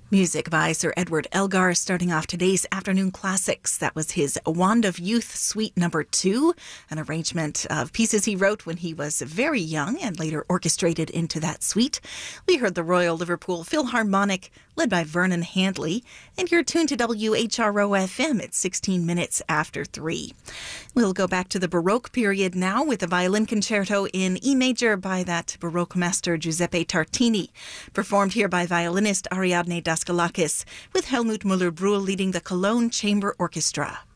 Music by Sir Edward Elgar starting off today's afternoon classics. That was his Wand of Youth Suite Number 2, an arrangement of pieces he wrote when he was very young and later orchestrated into that suite. We heard the Royal Liverpool Philharmonic led by Vernon Handley, and you're tuned to WHRO-FM at 16 minutes after 3. We'll go back to the Baroque period now with a violin concerto in E major by that Baroque master Giuseppe Tartini, performed here by violinist Ariadne Daskalakis, with Helmut Müller-Brühl leading the Cologne Chamber Orchestra.